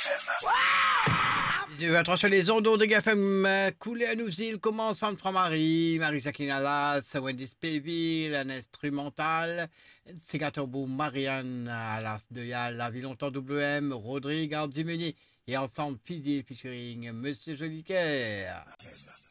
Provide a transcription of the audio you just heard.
19h03 sur les ondes de GFM, coulé à nous il commence Femme Trois Marie-Jacqueline Alas, Wendy Spéville, un instrumental, Segatorbo Marianne Alas de Yal, La Vie Longtemps WM, Rodrigue Ardimuni et ensemble Fidi featuring Monsieur Jolicoeur.